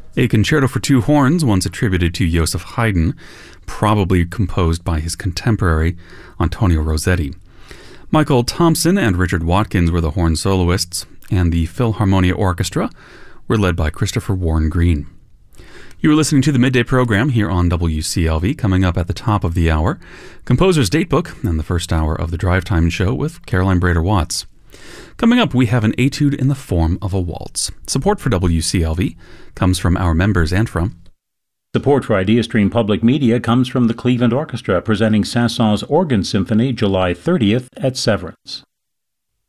A concerto for two horns, once attributed to Joseph Haydn, probably composed by his contemporary Antonio Rossetti. Michael Thompson and Richard Watkins were the horn soloists, and the Philharmonia Orchestra were led by Christopher Warren Green. You are listening to the Midday Program here on WCLV. Coming up at the top of the hour, Composer's Datebook and the first hour of the Drive Time Show with Caroline Brader Watts. Coming up, we have an etude in the form of a waltz. Support for WCLV comes from our members and from... Support for IdeaStream Public Media comes from the Cleveland Orchestra presenting Saint-Saëns Organ Symphony July 30th at Severance.